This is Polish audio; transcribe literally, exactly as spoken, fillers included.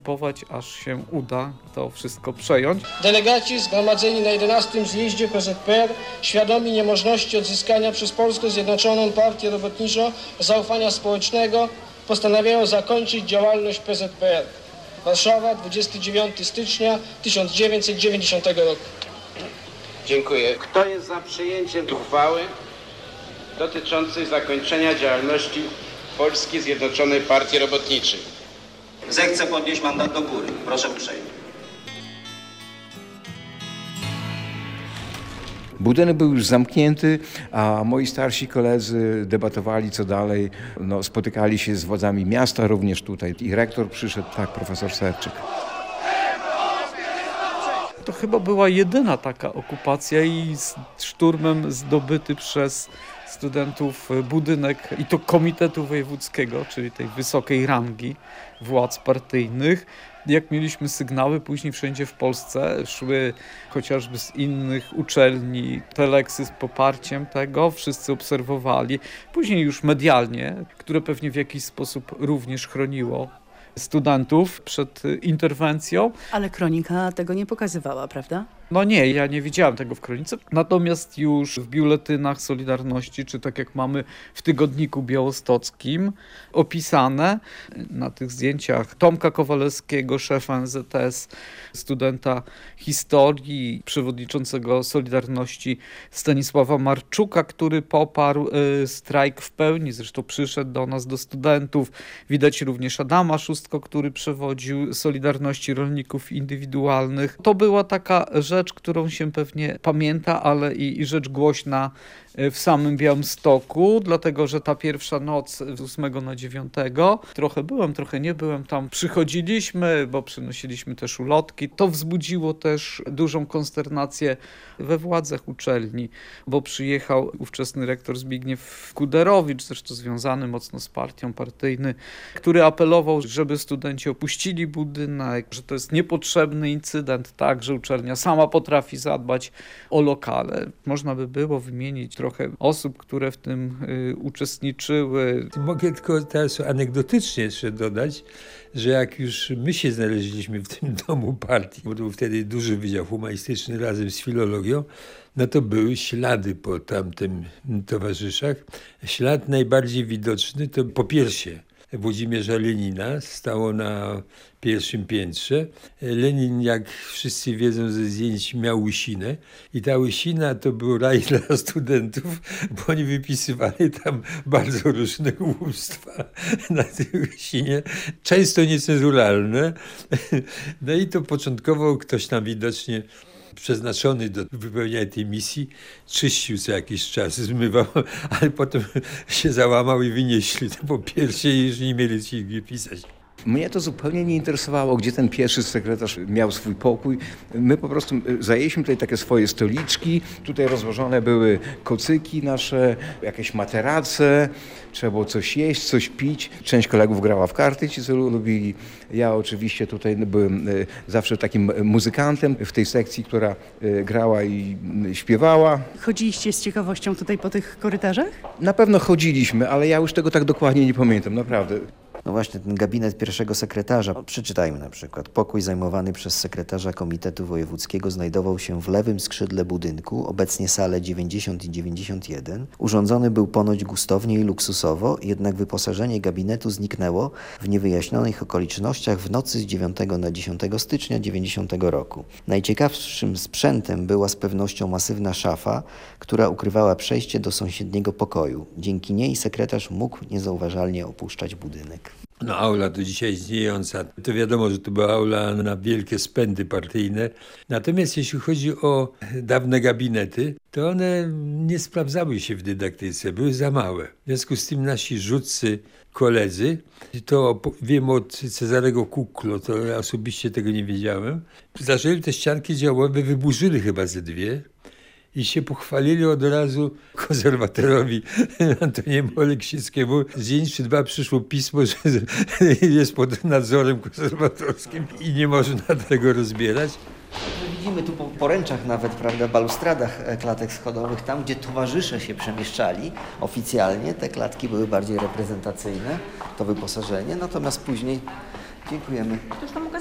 Pować, aż się uda to wszystko przejąć. Delegaci zgromadzeni na jedenastym zjeździe P Z P R, świadomi niemożności odzyskania przez Polską Zjednoczoną Partię Robotniczą zaufania społecznego, postanawiają zakończyć działalność P Z P R. Warszawa, dwudziestego dziewiątego stycznia tysiąc dziewięćset dziewięćdziesiątego roku. Dziękuję. Kto jest za przyjęciem uchwały dotyczącej zakończenia działalności Polskiej Zjednoczonej Partii Robotniczej? Zechce podnieść mandat do góry. Proszę uprzejmie. Budynek był już zamknięty, a moi starsi koledzy debatowali co dalej. No, spotykali się z władzami miasta również tutaj i rektor przyszedł, tak, profesor Serczyk. To chyba była jedyna taka okupacja i z szturmem zdobyty przez studentów budynek i to Komitetu Wojewódzkiego, czyli tej wysokiej rangi władz partyjnych. Jak mieliśmy sygnały, później wszędzie w Polsce szły chociażby z innych uczelni teleksy z poparciem tego, wszyscy obserwowali. Później już medialnie, które pewnie w jakiś sposób również chroniło studentów przed interwencją. Ale kronika tego nie pokazywała, prawda? No nie, ja nie widziałem tego w kronice, natomiast już w biuletynach Solidarności, czy tak jak mamy w tygodniku białostockim, opisane na tych zdjęciach Tomka Kowalewskiego, szefa N Z S, studenta historii, przewodniczącego Solidarności Stanisława Marczuka, który poparł y, strajk w pełni, zresztą przyszedł do nas, do studentów. Widać również Adama Szóstko, który przewodził Solidarności Rolników Indywidualnych. To była taka rzecz, którą się pewnie pamięta, ale i, i rzecz głośna w samym Białymstoku, dlatego że ta pierwsza noc z ósmego na dziewiątego, trochę byłem, trochę nie byłem tam, przychodziliśmy, bo przynosiliśmy też ulotki. To wzbudziło też dużą konsternację we władzach uczelni, bo przyjechał ówczesny rektor Zbigniew Kuderowicz, zresztą związany mocno z partią, partyjny, który apelował, żeby studenci opuścili budynek, że to jest niepotrzebny incydent, tak, że uczelnia sama potrafi zadbać o lokale. Można by było wymienić trochę osób, które w tym y, uczestniczyły. Mogę tylko teraz anegdotycznie jeszcze dodać, że jak już my się znaleźliśmy w tym domu partii, bo to był wtedy duży wydział humanistyczny razem z filologią, no to były ślady po tamtym towarzyszach. Ślad najbardziej widoczny to po piersie Włodzimierza Lenina stało na pierwszym piętrze. Lenin, jak wszyscy wiedzą ze zdjęć, miał łysinę i ta łysina to był raj dla studentów, bo oni wypisywali tam bardzo różne głupstwa na tej łysinie, często niecenzuralne. No i to początkowo ktoś tam widocznie przeznaczony do wypełniania tej misji, czyścił co jakiś czas, zmywał, ale potem się załamał i wynieśli to po piersie i już nie mieli ci gdzie pisać. Mnie to zupełnie nie interesowało, gdzie ten pierwszy sekretarz miał swój pokój. My po prostu zajęliśmy tutaj takie swoje stoliczki. Tutaj rozłożone były kocyki nasze, jakieś materace. Trzeba było coś jeść, coś pić. Część kolegów grała w karty, ci co lubili. Ja oczywiście tutaj byłem zawsze takim muzykantem w tej sekcji, która grała i śpiewała. Chodziliście z ciekawością tutaj po tych korytarzach? Na pewno chodziliśmy, ale ja już tego tak dokładnie nie pamiętam, naprawdę. No właśnie, ten gabinet pierwszego sekretarza. Przeczytajmy na przykład. Pokój zajmowany przez sekretarza Komitetu Wojewódzkiego znajdował się w lewym skrzydle budynku, obecnie sale dziewięćdziesiąt i dziewięćdziesiąt jeden. Urządzony był ponoć gustownie i luksusowo, jednak wyposażenie gabinetu zniknęło w niewyjaśnionych okolicznościach w nocy z dziewiątego na dziesiątego stycznia dziewięćdziesiątego roku. Najciekawszym sprzętem była z pewnością masywna szafa, która ukrywała przejście do sąsiedniego pokoju. Dzięki niej sekretarz mógł niezauważalnie opuszczać budynek. No aula to dzisiaj istniejąca. To wiadomo, że to była aula na wielkie spędy partyjne. Natomiast jeśli chodzi o dawne gabinety, to one nie sprawdzały się w dydaktyce, były za małe. W związku z tym nasi rzutcy koledzy, to wiem od Cezarego Kuklo, to ja osobiście tego nie wiedziałem, zaczęli te ścianki działowe, wyburzyli chyba ze dwie. I się pochwalili od razu konserwatorowi Antoniemu Oleksickiemu. Z dzień czy dwa przyszło pismo, że jest pod nadzorem konserwatorskim i nie można tego rozbierać. Widzimy tu po poręczach nawet, prawda, balustradach klatek schodowych, tam gdzie towarzysze się przemieszczali oficjalnie, te klatki były bardziej reprezentacyjne, to wyposażenie, natomiast później Dziękujemy.